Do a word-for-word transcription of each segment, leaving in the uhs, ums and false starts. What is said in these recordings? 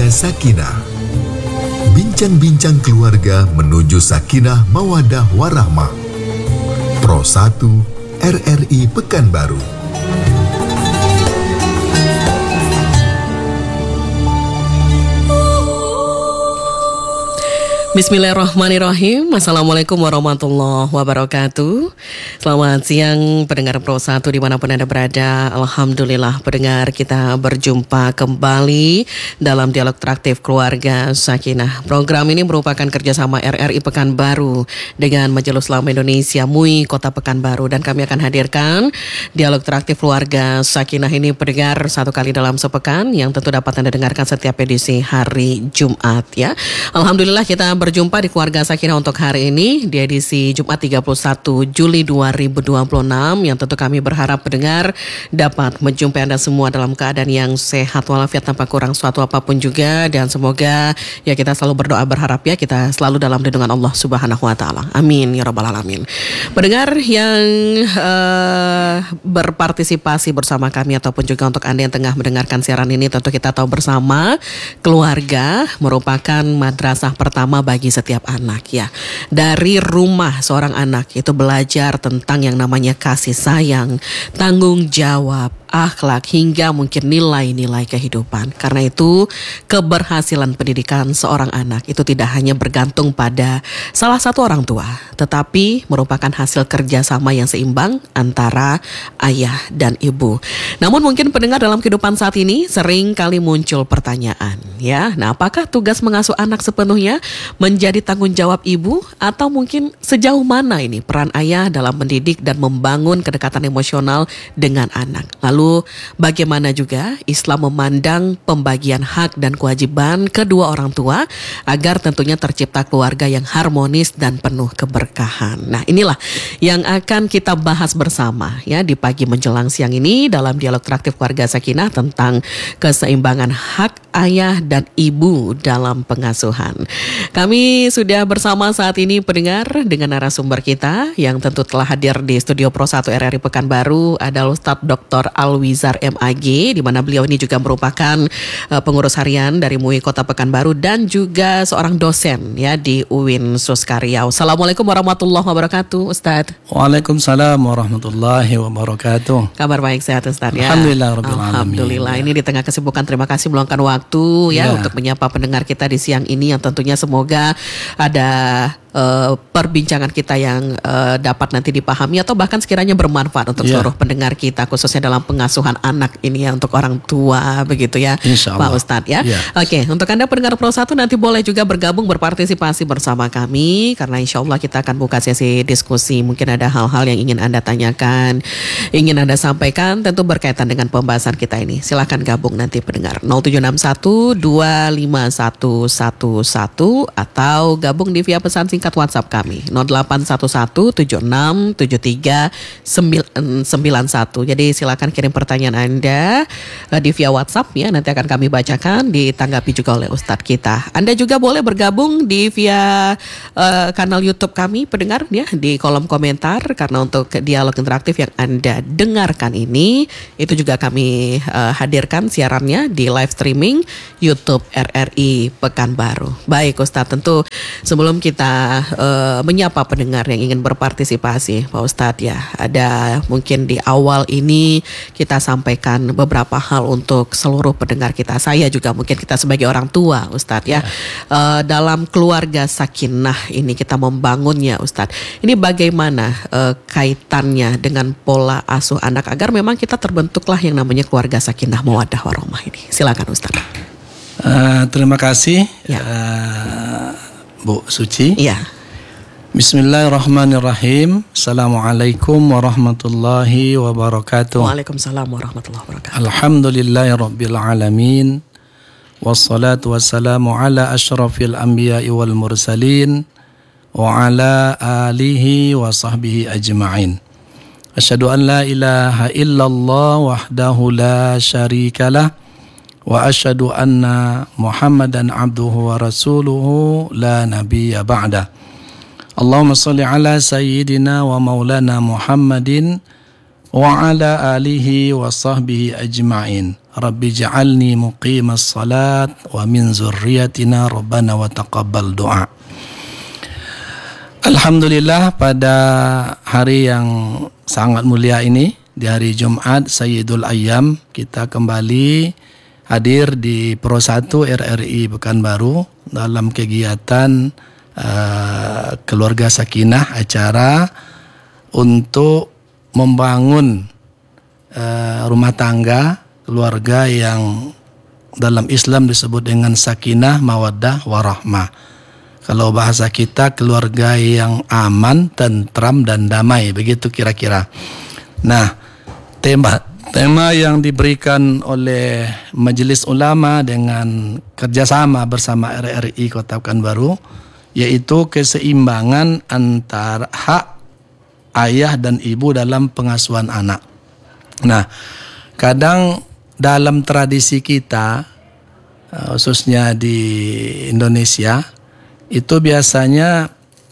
Sakinah. Bincang-bincang keluarga menuju sakinah mawaddah warahmah. Pro satu R R I Pekanbaru. Bismillahirrahmanirrahim. Assalamualaikum warahmatullahi wabarakatuh. Selamat siang pendengar Pro satu dimanapun Anda berada. Alhamdulillah pendengar, kita berjumpa kembali dalam Dialog Traktif Keluarga Sakinah. Program ini merupakan kerjasama R R I Pekanbaru dengan Majelis Ulama Indonesia M U I Kota Pekanbaru. Dan kami akan hadirkan Dialog Traktif Keluarga Sakinah ini pendengar satu kali dalam sepekan, yang tentu dapat Anda dengarkan setiap edisi hari Jumat ya. Alhamdulillah kita berjumpa di Keluarga Sakinah untuk hari ini di edisi Jumat tiga puluh satu Juli dua ribu dua puluh enam, yang tentu kami berharap pendengar dapat menjumpai Anda semua dalam keadaan yang sehat walafiat tanpa kurang suatu apapun juga, dan semoga ya kita selalu berdoa berharap ya kita selalu dalam lindungan Allah Subhanahu wa taala. Amin ya rabbal alamin. Pendengar yang uh, berpartisipasi bersama kami ataupun juga untuk Anda yang tengah mendengarkan siaran ini, tentu kita tahu bersama keluarga merupakan madrasah pertama bagi setiap anak ya. Dari rumah seorang anak itu belajar tentang yang namanya kasih sayang, tanggung jawab, akhlak, hingga mungkin nilai-nilai kehidupan. Karena itu keberhasilan pendidikan seorang anak itu tidak hanya bergantung pada salah satu orang tua, tetapi merupakan hasil kerjasama yang seimbang antara ayah dan ibu. Namun mungkin pendengar dalam kehidupan saat ini sering kali muncul pertanyaan ya. Nah, apakah tugas mengasuh anak sepenuhnya menjadi tanggung jawab ibu, atau mungkin sejauh mana ini peran ayah dalam mendidik dan membangun kedekatan emosional dengan anak? Lalu bagaimana juga Islam memandang pembagian hak dan kewajiban kedua orang tua agar tentunya tercipta keluarga yang harmonis dan penuh keberkahan. Nah, inilah yang akan kita bahas bersama ya di pagi menjelang siang ini dalam Dialog Traktif Keluarga Sakinah tentang keseimbangan hak ayah dan ibu dalam pengasuhan. Kami sudah bersama saat ini pendengar dengan narasumber kita yang tentu telah hadir di studio Pro satu R R I Pekanbaru, adalah Ustadz Doktor Alwizar M A G, di mana beliau ini juga merupakan uh, pengurus harian dari M U I Kota Pekanbaru dan juga seorang dosen ya di U I N Suskariau. Assalamualaikum warahmatullahi wabarakatuh, Ustadz. Waalaikumsalam warahmatullahi wabarakatuh. Kabar baik, sehat Ustadz ya? Alhamdulillah rabbil alamin. Alhamdulillah. Ini di tengah kesibukan, terima kasih meluangkan waktu ya, ya untuk menyapa pendengar kita di siang ini, yang tentunya semoga ada Uh, perbincangan kita yang uh, dapat nanti dipahami atau bahkan sekiranya bermanfaat untuk yeah. seluruh pendengar kita, khususnya dalam pengasuhan anak ini ya, untuk orang tua begitu ya Pak Ustadz ya. Yeah. Oke, untuk Anda pendengar Pro satu nanti boleh juga bergabung berpartisipasi bersama kami, karena insya Allah kita akan buka sesi diskusi. Mungkin ada hal-hal yang ingin Anda tanyakan, ingin Anda sampaikan, tentu berkaitan dengan pembahasan kita ini. Silakan gabung nanti pendengar nol tujuh enam satu dua lima satu satu satu atau gabung di via pesan singkat WhatsApp kami nol delapan satu satu tujuh enam tujuh tiga sembilan satu. Jadi silakan kirim pertanyaan Anda uh, di via WhatsApp ya, nanti akan kami bacakan, ditanggapi juga oleh Ustadz kita. Anda juga boleh bergabung di via uh, kanal YouTube kami pendengar ya, di kolom komentar, karena untuk dialog interaktif yang Anda dengarkan ini itu juga kami uh, hadirkan siarannya di live streaming YouTube R R I Pekanbaru. Baik Ustadz, tentu sebelum kita Uh, menyapa pendengar yang ingin berpartisipasi Pak Ustadz ya, ada mungkin di awal ini kita sampaikan beberapa hal untuk seluruh pendengar kita. Saya juga mungkin kita sebagai orang tua Ustadz ya, uh, dalam keluarga sakinah ini kita membangunnya Ustadz. Ini bagaimana uh, kaitannya dengan pola asuh anak agar memang kita terbentuklah yang namanya keluarga sakinah mawaddah warahmah ini. Silakan Ustadz. Uh, terima kasih ya. uh, Bu Suci. Iya. Bismillahirrahmanirrahim. Assalamualaikum warahmatullahi wabarakatuh. Waalaikumsalam warahmatullahi wabarakatuh. Alhamdulillahirabbil alamin. Wassalatu wassalamu ala asyrafil anbiya'i wal mursalin wa ala alihi wa sahbihi ajma'in. Asyhadu an la ilaha illallah wahdahu la syarikalah wa asyhadu anna Muhammadan abduhu wa rasuluhu la nabiyya ba'da. Allahumma shalli ala sayyidina wa maulana Muhammadin wa ala alihi wa sahbihi ajma'in. Rabbi ja'alni muqimas salat wa min zurriyatina rabbana wa taqabbal du'a. Alhamdulillah, pada hari yang sangat mulia ini, di hari Jumat Sayyidul Ayyam, kita kembali hadir di Pro satu R R I Pekanbaru dalam kegiatan uh, Keluarga Sakinah, acara untuk membangun uh, rumah tangga, keluarga yang dalam Islam disebut dengan sakinah, mawaddah, warahmah. Kalau bahasa kita, keluarga yang aman, tentram, dan damai, begitu kira-kira. Nah, tema tema yang diberikan oleh Majelis Ulama dengan kerjasama bersama R R I Kota Pekanbaru, yaitu keseimbangan antara hak ayah dan ibu dalam pengasuhan anak. Nah, kadang dalam tradisi kita, khususnya di Indonesia, itu biasanya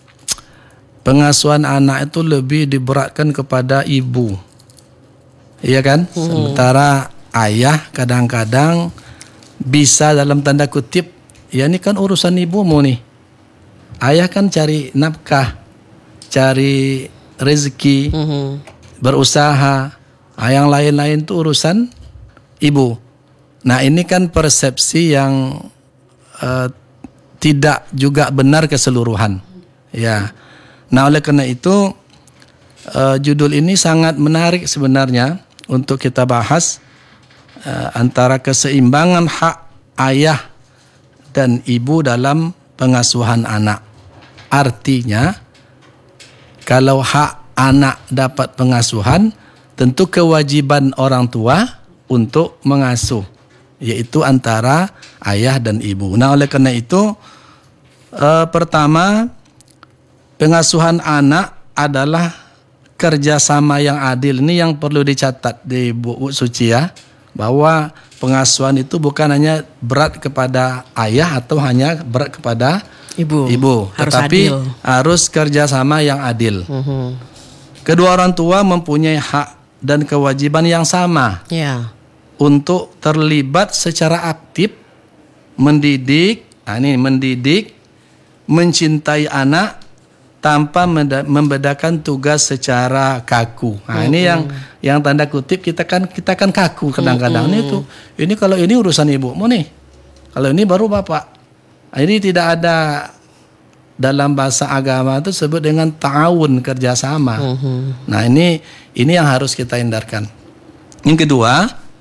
pengasuhan anak itu lebih diberatkan kepada ibu, iya kan? Hmm. Sementara ayah kadang-kadang bisa dalam tanda kutip, ya ini kan urusan ibumu nih. Ayah kan cari nafkah, cari rezeki, hmm. berusaha. Nah, yang lain-lain itu urusan ibu. Nah, ini kan persepsi yang uh, tidak juga benar keseluruhan. Ya. Nah, oleh karena itu uh, judul ini sangat menarik sebenarnya untuk kita bahas, uh, antara keseimbangan hak ayah dan ibu dalam pengasuhan anak. Artinya, kalau hak anak dapat pengasuhan, tentu kewajiban orang tua untuk mengasuh, yaitu antara ayah dan ibu. Nah, oleh karena itu, eh, pertama, pengasuhan anak adalah kerjasama yang adil. Ini yang perlu dicatat di buku suci ya, bahwa pengasuhan itu bukan hanya berat kepada ayah atau hanya berat kepada ibu, ibu harus tetapi adil. Harus kerjasama yang adil. Uh-huh. Kedua orang tua mempunyai hak dan kewajiban yang sama. Yeah. Untuk terlibat secara aktif mendidik, nah ini mendidik, mencintai anak tanpa membedakan tugas secara kaku. Nah, mm-hmm. ini yang yang tanda kutip kita kan kita kan kaku kadang-kadang. Mm-hmm. Ini tuh, ini kalau ini urusan ibumu nih, kalau ini baru bapak. Nah, ini tidak ada dalam bahasa agama itu disebut dengan ta'awun, kerjasama. Mm-hmm. Nah ini ini yang harus kita hindarkan. Yang kedua,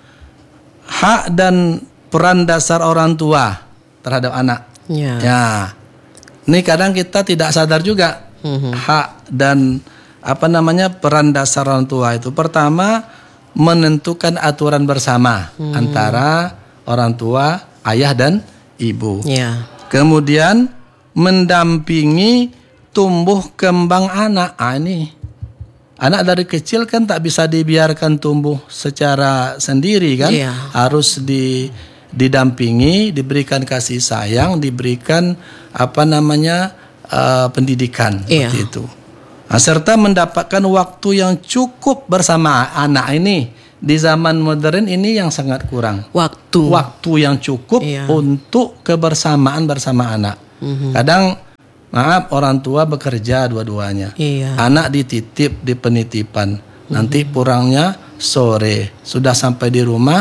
hak dan peran dasar orang tua terhadap anak. Yeah. Ya, ini kadang kita tidak sadar juga mm-hmm. hak dan apa namanya peran dasar orang tua itu. Pertama, menentukan aturan bersama mm-hmm. antara orang tua, ayah dan ibu. Yeah. Kemudian mendampingi tumbuh kembang anak. Ah, ini anak dari kecil kan tak bisa dibiarkan tumbuh secara sendiri kan, iya. harus di, didampingi, diberikan kasih sayang, diberikan apa namanya uh, pendidikan, iya. seperti itu. Nah, serta mendapatkan waktu yang cukup bersama anak ini. Di zaman modern ini yang sangat kurang. Waktu, waktu yang cukup iya. untuk kebersamaan bersama anak. Mm-hmm. Kadang maaf orang tua bekerja dua-duanya, iya. anak dititip di penitipan, mm-hmm. nanti pulangnya sore, sudah sampai di rumah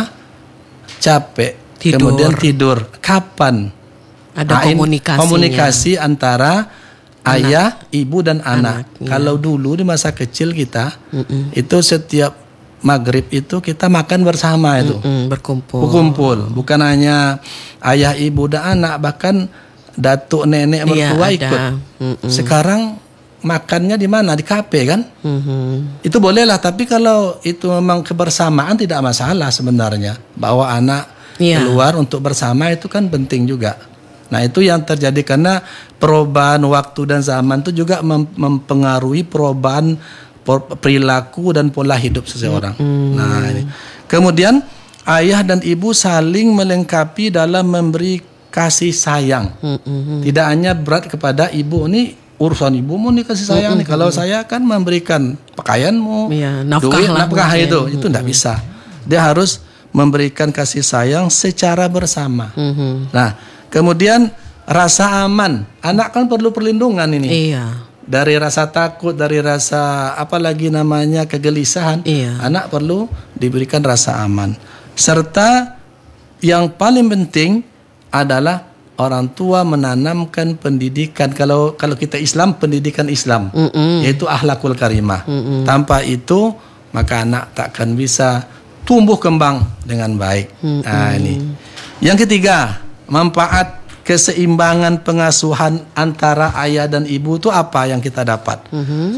capek, tidur. kemudian tidur. Kapan ada nah, komunikasi antara anak. ayah, ibu dan anak? anak iya. Kalau dulu di masa kecil kita, mm-mm. itu setiap maghrib itu kita makan bersama itu, mm-mm, berkumpul. Berkumpul, bukan hanya ayah, ibu dan anak, bahkan datuk, nenek, mertua iya, ikut. Mm-mm. Sekarang makannya di mana? Di kafe kan? Mm-hmm. Itu bolehlah, tapi kalau itu memang kebersamaan tidak masalah sebenarnya. Bawa anak iya. keluar untuk bersama itu kan penting juga. Nah, itu yang terjadi karena perubahan waktu dan zaman itu juga mem- mempengaruhi perubahan perilaku dan pola hidup seseorang. Mm-hmm. Nah, ini. Kemudian ayah dan ibu saling melengkapi dalam memberi kasih sayang. Mm-hmm. Tidak hanya berat kepada ibu, ini urusan ibumu nih kasih sayang mm-hmm. nih. Kalau saya kan memberikan pakaianmu, Iya, nafkah duit, lah nafkah mungkin. itu, itu tidak bisa. Dia harus memberikan kasih sayang secara bersama. Mhm. Nah, kemudian rasa aman. Anak kan perlu perlindungan ini. Iya. Dari rasa takut, dari rasa apalagi namanya kegelisahan, Iya. anak perlu diberikan rasa aman. Serta yang paling penting adalah orang tua menanamkan pendidikan. Kalau kalau kita Islam, pendidikan Islam, Mm-mm. yaitu akhlakul karimah. Mm-mm. Tanpa itu maka anak takkan bisa tumbuh kembang dengan baik. Mm-mm. Nah, ini. Yang ketiga, manfaat keseimbangan pengasuhan antara ayah dan ibu itu apa yang kita dapat? Mhm.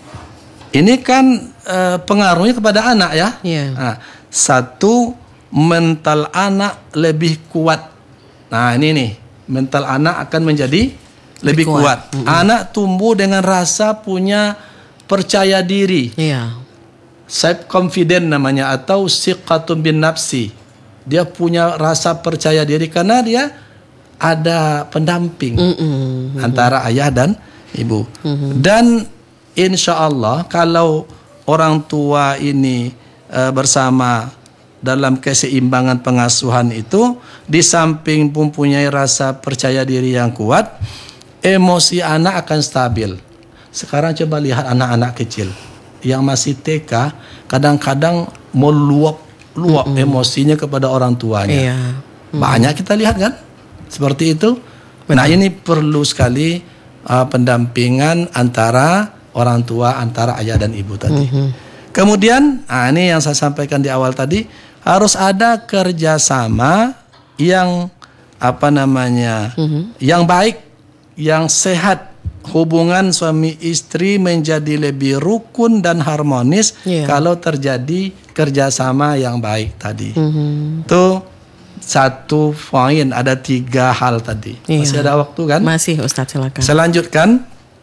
Ini kan eh, pengaruhnya kepada anak ya. Iya. Nah, satu, mental anak lebih kuat. Nah, ini nih, mental anak akan menjadi lebih, kuat. kuat. Anak tumbuh dengan rasa punya percaya diri, Iya. self confident namanya, atau siqatun bin nafsi. Dia punya rasa percaya diri karena dia ada pendamping Mm-mm. antara ayah dan ibu. Dan insya Allah kalau orang tua ini uh, bersama dalam keseimbangan pengasuhan itu, di samping mempunyai rasa percaya diri yang kuat, emosi anak akan stabil. Sekarang coba lihat anak-anak kecil yang masih T K, kadang-kadang meluap-luap emosinya kepada orang tuanya. Iya. Banyak kita lihat kan? Seperti itu. Nah, ini perlu sekali uh, pendampingan antara orang tua, antara ayah dan ibu tadi. Mhm. Kemudian, nah ini yang saya sampaikan di awal tadi, harus ada kerjasama yang apa namanya, Mhm. yang baik, yang sehat. Hubungan suami istri menjadi lebih rukun dan harmonis Iya. kalau terjadi kerjasama yang baik tadi. Mhm. Itu satu poin, ada tiga hal tadi. Iya. Masih ada waktu kan? Masih Ustadz, silakan. Saya lanjutkan.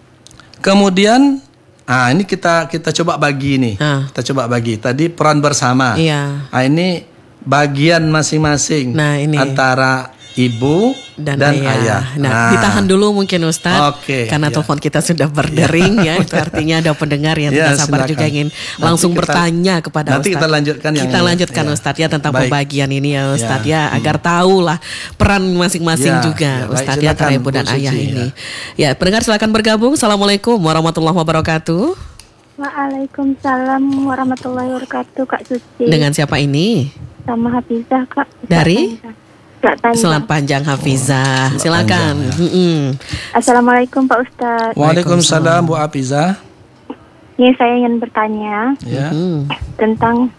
Kemudian, ah ini kita kita coba bagi nih. Ah. Kita coba bagi. Tadi peran bersama. Iya. Ah ini bagian masing-masing Nah, ini. antara ibu Dan, dan, ayah. ayah. Nah, ditahan dulu mungkin Ustadz. Oke, Karena iya. telepon kita sudah berdering ya. Itu artinya ada pendengar yang Ya, tidak sabar silakan. juga ingin Nanti langsung kita- bertanya kepada nanti Ustadz. kita lanjutkan yang Kita ini. lanjutkan Ya. Ustadz ya tentang Baik. pembagian ini ya Ustadz Ya. ya. Agar tahulah peran masing-masing Ya, juga ya, baik, Ustadz ya antara silakan, ibu dan Bu ayah Suci, ini. Ya, pendengar silakan bergabung. Assalamualaikum warahmatullahi wabarakatuh. Waalaikumsalam warahmatullahi wabarakatuh, Kak Suci. Dengan siapa ini? Sama Hafizah, Kak. Dari? Kak Tanjung. Selat Panjang Hafizah. Silakan. Panjang, ya. Mm-mm. Assalamualaikum Pak Ustadz. Waalaikumsalam Bu Hafizah. Ini saya ingin bertanya Ya. Mm. tentang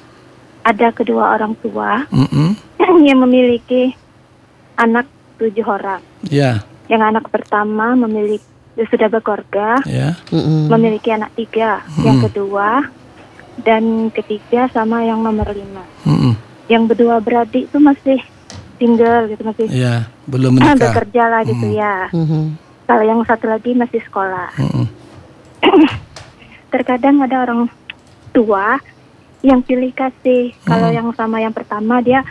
ada kedua orang tua Mm-mm. yang memiliki anak tujuh orang. Ya. Yang anak pertama memiliki sudah berkeluarga, Ya. Mm-mm. memiliki anak tiga. Yang kedua dan ketiga sama yang nomor lima. Mm-mm. Yang berdua beradik itu masih single gitu, masih Ya. Belum menikah. bekerja lah gitu ya. Mhm. Kalau yang satu lagi masih sekolah. Mm-mm. Terkadang ada orang tua yang pilih kasih. Kalau yang sama yang pertama dia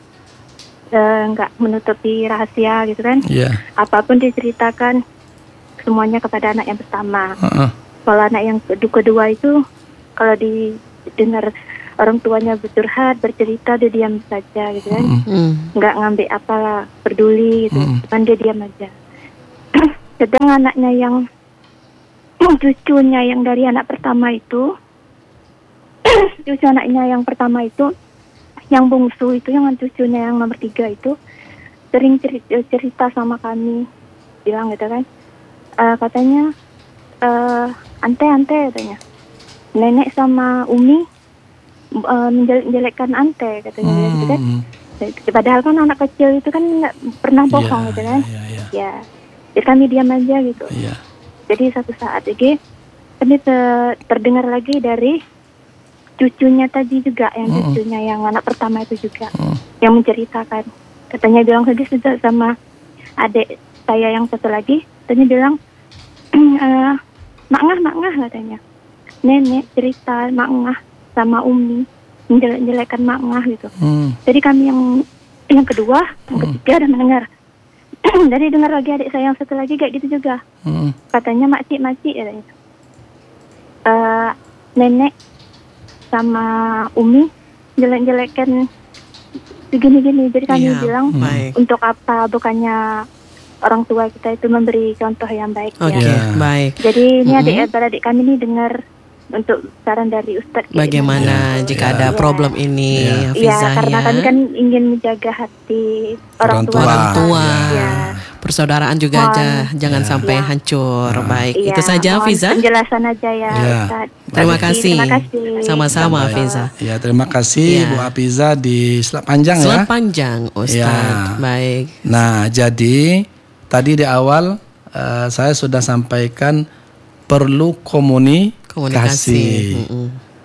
eh, nggak menutupi rahasia gitu kan. Ya. Apapun diceritakan semuanya kepada anak yang pertama. Uh-uh. Kalau anak yang kedua, kedua itu kalau didengar orang tuanya bercurhat, bercerita, dia diam saja gitu kan. Mm. Nggak ngambil apalah, peduli gitu. Mm. Cuman dia diam aja. Sedang anaknya yang cucunya yang dari anak pertama itu cucu anaknya yang pertama itu yang bungsu itu, yang cucunya yang nomor tiga itu sering cerita, cerita sama kami, bilang gitu kan, uh, katanya uh, ante ante katanya nenek sama Umi uh, menjelek-jelekkan ante katanya gitu kan. Hmm. Padahal kan anak kecil itu kan nggak pernah bohong Ya, gitu kan. ya, ya. Ya, jadi kami diam aja gitu. Iya. Jadi satu saat lagi kami te- terdengar lagi dari cucunya tadi juga, yang Mm-mm. cucunya yang anak pertama itu juga, Mm. yang menceritakan. Katanya bilang tadi sudah sama adik saya yang satu lagi, katanya bilang, eh, mak ngah, mak ngah katanya. Nenek cerita mak ngah sama Umi, menjelek-jelekkan mak ngah gitu. Hmm. Jadi kami yang yang kedua, yang ketiga udah mendengar. Jadi dengar lagi adik saya yang satu lagi kayak gitu juga. Hmm. Katanya makcik makcik katanya. Eh, nenek sama Umi jelek-jelekan begini-gini. Jadi kami Iya, bilang baik. untuk apa, bukannya orang tua kita itu memberi contoh yang baik Oke, ya. Ya. baik. Jadi ini Mm-mm. adik-adik kami ini dengar untuk saran dari Ustadz. kayak Bagaimana Ya, jika ya. ada Ya. problem ini, Ya. gimana. Hafizah Iya, karena ya? kami kan ingin menjaga hati orang, Orang tua. tua. Orang tua. Ya. Persaudaraan juga Mohon. aja jangan Ya. sampai Ya. hancur. Ah. Baik, Iya, itu saja mohon Hafizah. penjelasan aja ya, Ya. Ustadz. Terima Baik, kasih. Terima kasih. Sama-sama Baik. Hafizah. Ya, terima kasih Ya. Bu Hafiza di Selat Panjang Selat ya. panjang Ustadz. Ya. Baik. Nah, jadi tadi di awal eh, saya sudah sampaikan perlu komunikasi, Komunikasi. Mm-mm.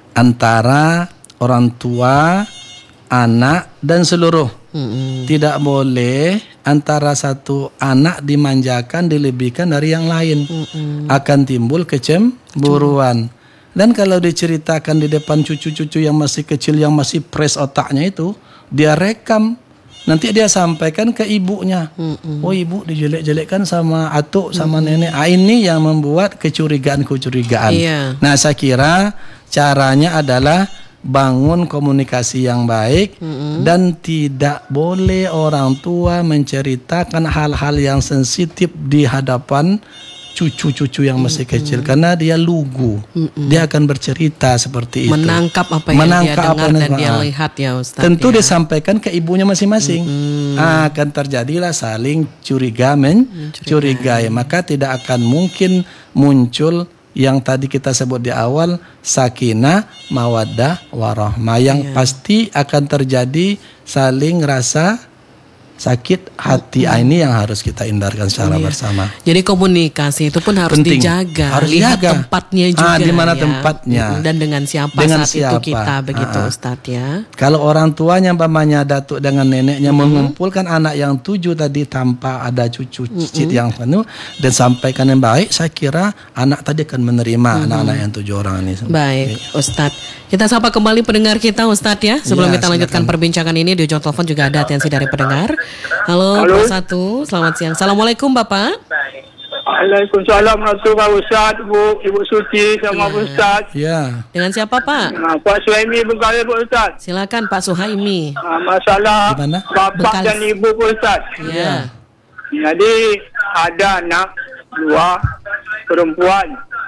antara orang tua, anak dan seluruh. Mm-mm. Tidak boleh antara satu anak dimanjakan dilebihkan dari yang lain. Mm-mm. Akan timbul kecemburuan. Dan kalau diceritakan di depan cucu-cucu yang masih kecil, yang masih fresh otaknya itu, dia rekam. Nanti dia sampaikan ke ibunya. Mm-mm. Oh, ibu dijelek-jelekkan sama atuk, sama nenek. Ah, ini yang membuat kecurigaan-kecurigaan. Iya. Nah, saya kira caranya adalah bangun komunikasi yang baik. Dan tidak boleh orang tua menceritakan hal-hal yang sensitif di hadapan cucu-cucu yang masih kecil, karena dia lugu. Dia akan bercerita seperti itu. Menangkap apa yang Menangkap dia apa dengar yang dan dia ah. lihat ya Ustadz. Tentu ya. disampaikan ke ibunya masing-masing. Akan terjadilah saling curiga mencurigai. Maka tidak akan mungkin muncul yang tadi kita sebut di awal, sakinah, mawaddah, warahmah. Yang pasti akan terjadi saling rasa sakit hati. Ini yang harus kita hindarkan secara Iya. bersama. Jadi komunikasi itu pun harus Penting. dijaga. Harus Lihat dijaga. tempatnya juga. Ah, di mana ya. tempatnya. Mm, Dan dengan siapa Dengan saat siapa. itu kita begitu Ah. Ustadz ya. Kalau orang tuanya umpamanya datuk dengan neneknya mengumpulkan anak yang tujuh tadi tanpa ada cucu cicit yang penuh dan sampaikan yang baik, saya kira anak tadi akan menerima anak-anak yang tujuh orang ini. Baik, Ustadz. Kita sapa kembali pendengar kita, Ustadz ya. Sebelum Ya, kita lanjutkan silakan. perbincangan ini, di ujung telepon juga ada atensi dari pendengar. Halo, Halo. Pak Satu. Selamat siang. Assalamualaikum, Bapak. Waalaikumsalam warahmatullahi wabarakatuh, Bu, Ibu Suci sama Bu Ustaz. Ya, Dengan siapa, Pak? Nah, Pak Suhaimi Bengkalis, Bu Ustaz. Silakan Pak Suhaimi. Nah, masalah Di mana? bapak Bengkalis. dan ibu, Bu Ustaz. Ya. Jadi ada anak dua perempuan,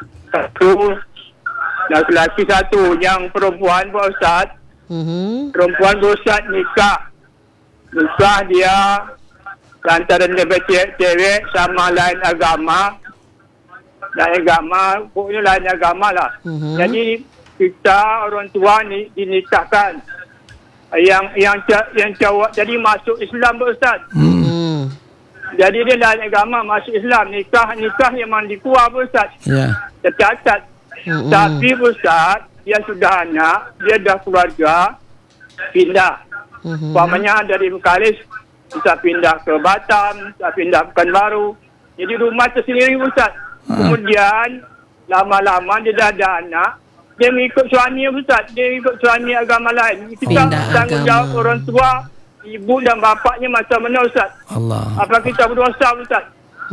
satu laki-laki satu. Yang perempuan, Bu Ustaz, Mhm. perempuan Bu Ustaz nikah. Nikah dia lantaran dia cewek sama lain agama. Lain agama, pokoknya lain agama lah. Mhm. Jadi kita orang tua ni dinikahkan. Yang yang yang cowok jadi masuk Islam, Bu Ustaz. Hmm. Jadi dia lain agama masuk Islam, nikah nikah memang dikuah, Bu Ustaz. ya, Tercatat. Mm-mm. Tapi Bu Ustaz, dia sudah anak, dia dah keluarga, pindah. Mhm. Umpamanya dari Bengkalis bisa pindah ke Batam, bisa pindah Pekanbaru. Jadi rumah tersendiri, Ustaz. Kemudian lama-lama dia dah ada anak, dia mengikut suami, Ustaz. Dia ikut suami agama lain. Kita Pindah tanggungjawab agama. orang tua, ibu dan bapaknya macam mana, Ustaz? Allah. Apa kita berdosa, Ustaz?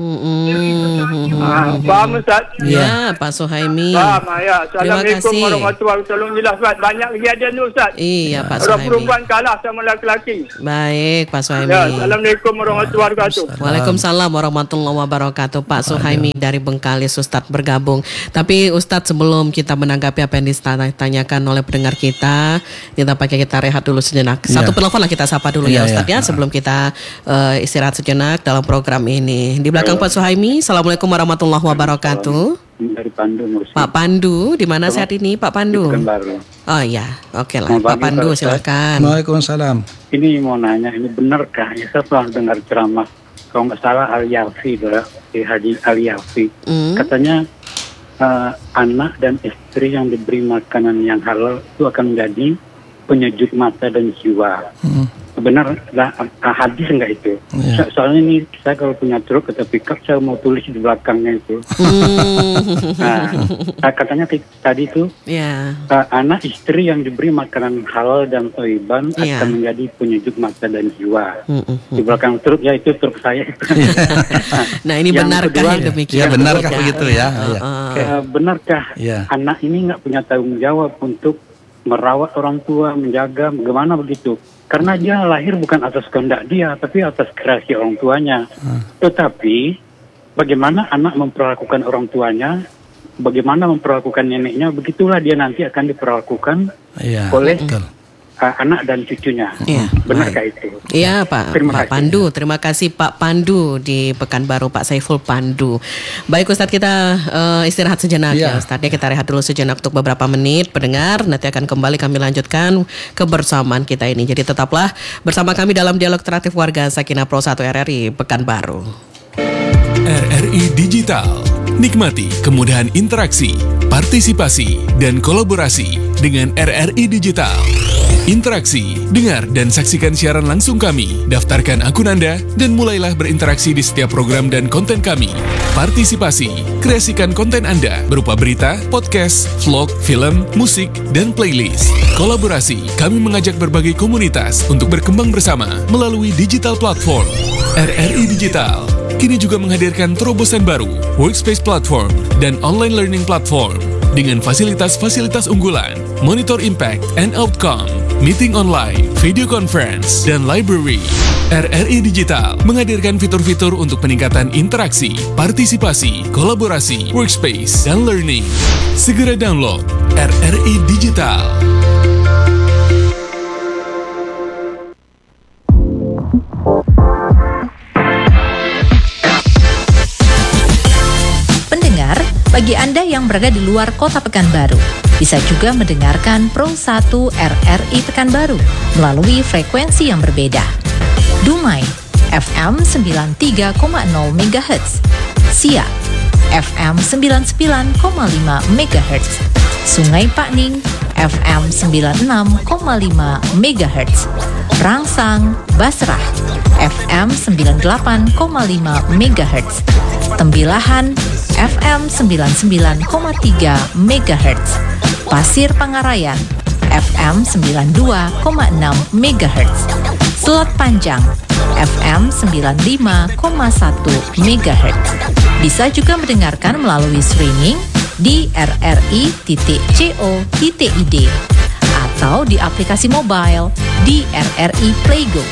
Mhm. Ha, faham, Ustaz? Ya, Pak Suhaimi. Faham, ya. Terima Assalamualaikum kasih. warahmatullahi wabarakatuh. Tolong jelaskan. Banyak kejadian tu, Ustaz. Iya, Pak Orang Suhaimi. perempuan kalah sama laki-laki. Baik, Pak Suhaimi. Ya, Assalamualaikum warahmatullahi wabarakatuh. Waalaikumsalam warahmatullahi wabarakatuh. Pak Suhaimi dari Bengkalis, Ustadz bergabung. Tapi Ustadz, sebelum kita menanggapi apa yang ditanyakan oleh pendengar kita, kita pakai kita rehat dulu sejenak. Satu Iya. penelpon lah kita sapa dulu ya Iya, Ustadz iya. ya, sebelum kita eh, istirahat sejenak dalam program ini. Di belakang Pak Suhaimi, Assalamualaikum warahmatullahi wabarakatuh. Dari Pandu Mursi. Pak Pandu, di mana saat ini Pak Pandu? Pekanbaru. Oh iya, oke lah. Selamat Pak pagi, Pandu Pak Ustadz. silakan. Waalaikumsalam. Ini mau nanya, ini benarkah? Ya, saya pernah dengar ceramah, kalau nggak salah Al-Yafi, di Haji Al-Yafi. Hmm. Katanya eh, anak dan istri yang diberi makanan yang halal itu akan menjadi penyejuk mata dan jiwa. Hmm. benar lah, uh, hadis enggak itu? Iya. So- soalnya ini saya kalau punya truk atau pickup saya mau tulis di belakangnya itu. Nah, uh, katanya t- tadi itu Ya. uh, anak istri yang diberi makanan halal dan thayyiban Iya. akan menjadi penyejuk mata dan jiwa. Mm-mm. Di belakang truk ya itu truk saya. Nah, ini Yang benarkah kedua, yang demikian? ya, benarkah Ya, begitu ya? ya? Uh, Iya. uh. Oke. Uh, benarkah Iya. anak ini nggak punya tanggung jawab untuk merawat orang tua, menjaga, bagaimana begitu? Karena dia lahir bukan atas kehendak dia, tapi atas kreasi orang tuanya. Hmm. Tetapi bagaimana anak memperlakukan orang tuanya, bagaimana memperlakukan neneknya, begitulah dia nanti akan diperlakukan Iya. oleh Betul. uh, anak dan cucunya. Iya. Benarkah itu? Iya Pak, Terima Pak kasih. Pandu. Terima kasih Pak Pandu di Pekanbaru, Pak Saiful Pandu. Baik Ustadz, kita uh, istirahat sejenak Iya. ya Ustadz. Ya, kita rehat dulu sejenak untuk beberapa menit. Pendengar, nanti akan kembali kami lanjutkan kebersamaan kita ini. Jadi tetaplah bersama kami dalam Dialog Interaktif Warga Sakinah Pro satu R R I Pekanbaru. R R I Digital. Nikmati kemudahan interaksi, partisipasi, dan kolaborasi dengan R R I Digital. Interaksi, dengar dan saksikan siaran langsung kami, daftarkan akun Anda, dan mulailah berinteraksi di setiap program dan konten kami. Partisipasi, kreasikan konten Anda berupa berita, podcast, vlog, film, musik, dan playlist. Kolaborasi, kami mengajak berbagai komunitas untuk berkembang bersama melalui digital platform. R R I Digital kini juga menghadirkan terobosan baru, workspace platform, dan online learning platform dengan fasilitas-fasilitas unggulan, monitor impact and outcome, meeting online, video conference, dan library. R R I Digital menghadirkan fitur-fitur untuk peningkatan interaksi, partisipasi, kolaborasi, workspace, dan learning. Segera download R R I Digital. Pendengar, bagi Anda yang berada di luar kota Pekanbaru, bisa juga mendengarkan Pro satu R R I Pekanbaru melalui frekuensi yang berbeda. Dumai, F M sembilan puluh tiga koma nol megahertz, Siak, F M sembilan puluh sembilan koma lima megahertz, Sungai Pakning, F M sembilan puluh enam koma lima megahertz, Rangsang, Basrah, F M sembilan puluh delapan koma lima megahertz, Tembilahan, F M sembilan puluh sembilan koma tiga megahertz, Pasir Pangarayan, F M sembilan puluh dua koma enam megahertz, Selat Panjang, F M sembilan puluh lima koma satu megahertz. Bisa juga mendengarkan melalui streaming di r r i titik co titik i d atau di aplikasi mobile di R R I Playgo.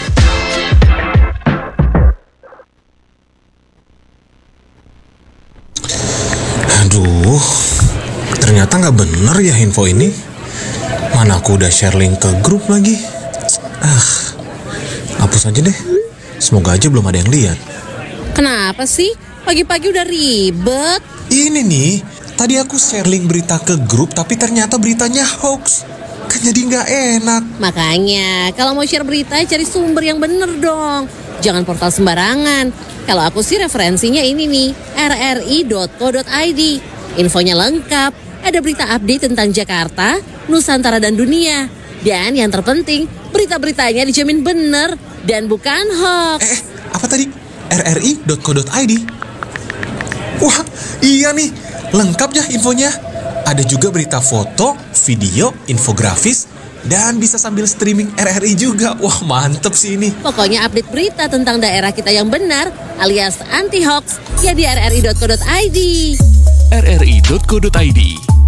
Aduh, ternyata nggak bener ya info ini. Mana aku udah share link ke grup lagi. Ah, hapus aja deh. Semoga aja belum ada yang lihat. Kenapa sih? Pagi-pagi udah ribet. Ini nih, tadi aku share link berita ke grup tapi ternyata beritanya hoax. Kan jadi nggak enak. Makanya, kalau mau share berita cari sumber yang bener dong. Jangan portal sembarangan. Kalau aku sih referensinya ini nih, r r i dot co dot i d. Infonya lengkap, ada berita update tentang Jakarta, Nusantara dan dunia. Dan yang terpenting, berita-beritanya dijamin bener dan bukan hoax. Eh, apa tadi? r r i dot co dot i d. Wah, iya nih, lengkap ya infonya. Ada juga berita foto, video, infografis, dan bisa sambil streaming R R I juga. Wah, mantep sih ini. Pokoknya update berita tentang daerah kita yang benar alias anti hoax ya di r r i dot co dot i d. r r i dot co dot i d